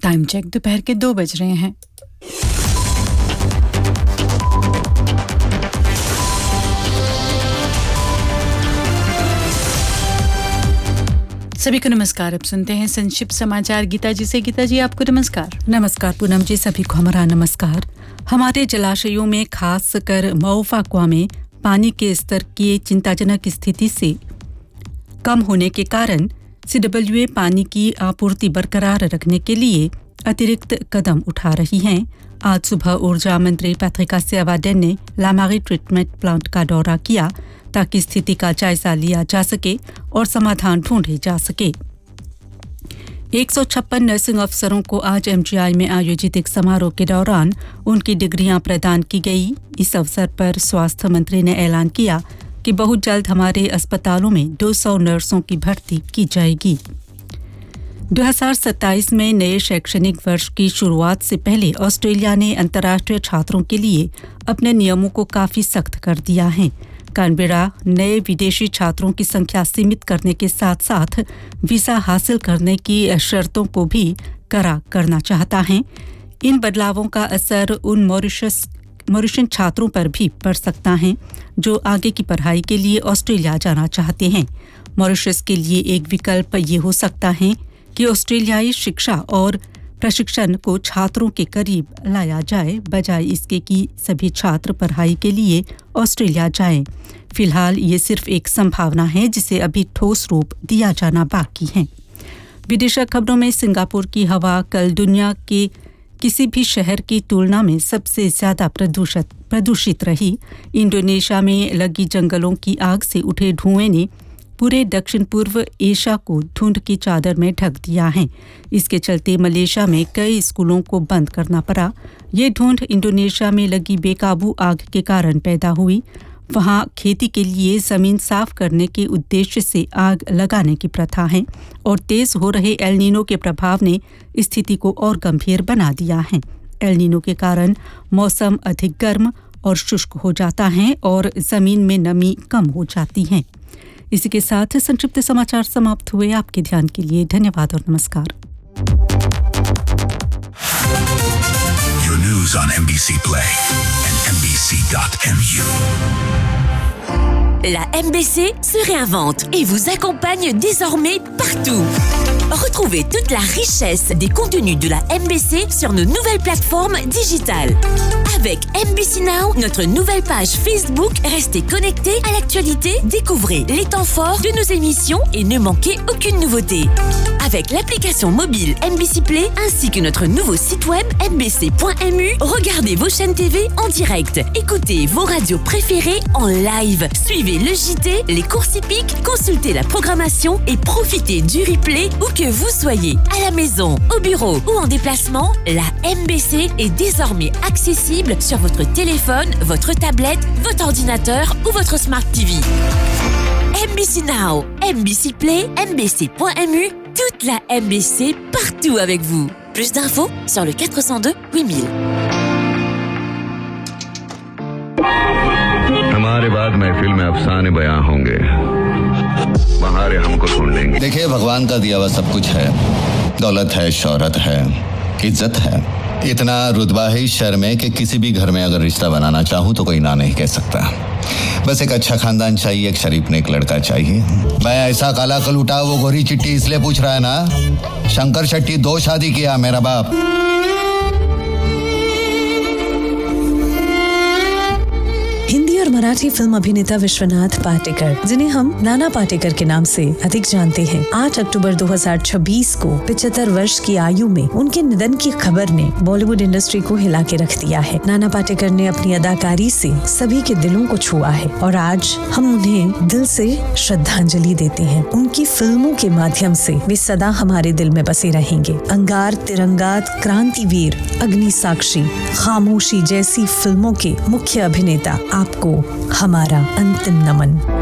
Time check दोपहर के 2 बज रहे हैं। सभी को नमस्कार। अब सुनते हैं संक्षिप्त समाचार गीता जी से। गीता जी, आपको नमस्कार। नमस्कार पूनम जी, सभी को हमारा नमस्कार। हमारे जलाशयों में खासकर मऊफाक्वा में पानी के स्तर की चिंताजनक स्थिति से कम होने के कारण CWA पानी की आपूर्ति बरकरार रखने के लिए अतिरिक्त कदम उठा रही हैं। आज सुबह ऊर्जा मंत्री पैट्रिका सेवाडेन ने लामारी ट्रीटमेंट प्लांट का दौरा किया ताकि स्थिति का जायजा लिया जा सके और समाधान ढूंढे जा सके। 156 नर्सिंग अफसरों को आज MGI में आयोजित एक समारोह के दौरान उनकी डिग्रियां प्रदान की गई। इस अवसर पर स्वास्थ्य मंत्री ने ऐलान किया कि बहुत जल्द हमारे अस्पतालों में 200 नर्सों की भर्ती की जाएगी। 2027 में नए शैक्षणिक वर्ष की शुरुआत से पहले ऑस्ट्रेलिया ने अंतर्राष्ट्रीय छात्रों के लिए अपने नियमों को काफी सख्त कर दिया है। कैनबेरा नए विदेशी छात्रों की संख्या सीमित करने के साथ साथ वीजा हासिल करने की शर्तों को भी कड़ा करना चाहता है। इन बदलावों का असर उन मॉरिशियन छात्रों पर भी पड़ सकता है जो आगे की पढ़ाई के लिए ऑस्ट्रेलिया जाना चाहते हैं। मॉरिशस के लिए एक विकल्प ये हो सकता है कि ऑस्ट्रेलियाई शिक्षा और प्रशिक्षण को छात्रों के करीब लाया जाए, बजाय इसके कि सभी छात्र पढ़ाई के लिए ऑस्ट्रेलिया जाएं। फिलहाल ये सिर्फ एक संभावना है जिसे अभी ठोस रूप दिया जाना बाकी है। विदेशी खबरों में सिंगापुर की हवा कल दुनिया के किसी भी शहर की तुलना में सबसे ज्यादा प्रदूषित रही। इंडोनेशिया में लगी जंगलों की आग से उठे धुएं ने पूरे दक्षिण पूर्व एशिया को धुंध की चादर में ढक दिया है। इसके चलते मलेशिया में कई स्कूलों को बंद करना पड़ा। ये धुंध इंडोनेशिया में लगी बेकाबू आग के कारण पैदा हुई। वहां खेती के लिए जमीन साफ करने के उद्देश्य से आग लगाने की प्रथा है और तेज हो रहे एल नीनो के प्रभाव ने स्थिति को और गंभीर बना दिया है। एल नीनो के कारण मौसम अधिक गर्म और शुष्क हो जाता है और जमीन में नमी कम हो जाती है। इसी के साथ संक्षिप्त समाचार समाप्त हुए। आपके ध्यान के लिए धन्यवाद और नमस्कार। Your news on MBC Play and MBC.mu. La MBC se réinvente et vous accompagne désormais partout. Retrouvez toute la richesse des contenus de la MBC sur nos nouvelles plateformes digitales. Avec MBC Now, notre nouvelle page Facebook, restez connectés à l'actualité, découvrez les temps forts de nos émissions et ne manquez aucune nouveauté. Avec l'application mobile MBC Play ainsi que notre nouveau site web mbc.mu, regardez vos chaînes TV en direct, écoutez vos radios préférées en live, suivez le JT, les courses hippiques, consultez la programmation et profitez du replay où que vous soyez, à la maison, au bureau ou en déplacement, la MBC est désormais accessible sur votre téléphone, votre tablette, votre ordinateur ou votre Smart TV. MBC Now, MBC Play, mbc.mu, toute la MBC partout avec vous. Plus d'infos sur le 402 8000. हमारे बाद महफिल में अफसाने बयां होंगे, बहारे हमको ढूंढेंगे। देखिए, भगवान का दिया हुआ सब कुछ है, दौलत है, शौहरत है, इज्जत है, इतना रुतबा है इस शहर में कि किसी भी घर में अगर रिश्ता बनाना चाहूँ तो कोई ना नहीं कह सकता। बस एक अच्छा खानदान चाहिए, एक शरीफ नेक लड़का चाहिए। मैं ऐसा काला कलूटा वो गोरी चिट्टी इसलिए पूछ रहा है ना, शंकर शेट्टी 2 शादी किया मेरा बाप। हिंदी और मराठी फिल्म अभिनेता विश्वनाथ पाटेकर, जिन्हें हम नाना पाटेकर के नाम से अधिक जानते हैं, 8 अक्टूबर 2026 को 75 वर्ष की आयु में उनके निधन की खबर ने बॉलीवुड इंडस्ट्री को हिला के रख दिया है। नाना पाटेकर ने अपनी अदाकारी से सभी के दिलों को छुआ है और आज हम उन्हें दिल से श्रद्धांजलि देते हैं। उनकी फिल्मों के माध्यम से वे सदा हमारे दिल में बसे रहेंगे। अंगार, तिरंगात, क्रांतिवीर, अग्नि साक्षी, खामोशी जैसी फिल्मों के मुख्य अभिनेता, आपको हमारा अंतिम नमन।